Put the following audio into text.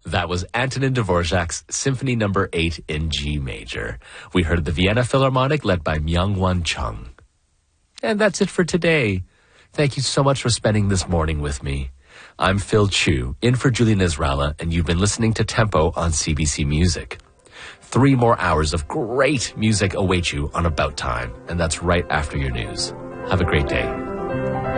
That was Antonin Dvorak's Symphony No. 8 in G major. We heard the Vienna Philharmonic led by Myung-Whun Chung. And that's it for today. Thank you so much for spending this morning with me. I'm Phil Chu, in for Julie Nisralla, and you've been listening to Tempo on CBC Music. 3 more hours of great music await you on About Time, and that's right after your news. Have a great day.